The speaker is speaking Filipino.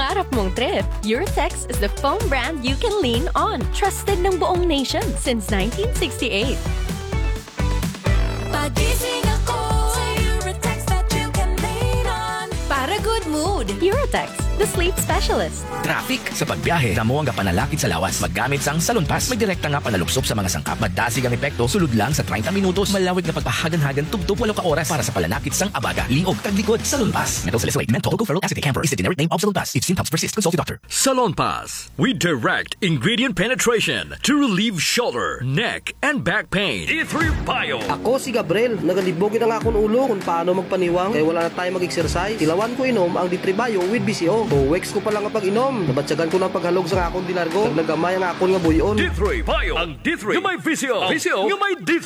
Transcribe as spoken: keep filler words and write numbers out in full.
pangarap mong trip, Eurotex is the foam brand you can lean on. Trusted ng buong nation since nineteen sixty-eight. Pagising ako sa Eurotex that you can lean on. Para good mood. Eurotex, the sleep specialist. Traffic sa pagbiyahe, damo ang panalakit sa lawas. Maggamit sang Salon Pass. May direkta nga panalupsop sa mga sangkap. Madasig ang epekto, sulod lang sa thirty minutos. Malawig na pagpahagan-hagan, tugtog walo ka oras para sa palanakit sang abaga. Liog, taglikod, Salon Pass. Mental salicylate, menthol, alcohol acetate camphor is the generic name of Salon Pass. If symptoms persist, consult your doctor. Salon Pass. We direct ingredient penetration to relieve shoulder, neck, and back pain. D three Bio. Ako si Gabriel, nagalibogin ang akong ulo kung paano magpaniwang kaya wala na tayo mag-exercise. Tilawan ko inom ang D three Bio with B C O. Two weeks ko pa lang ang pag-inom. Nabatsagan ko ng paghalog sa akong dinargo. Nagnagamay ang akong nga buyon. D three Bio. Ang D three yung may V C O. V C O yung may D three.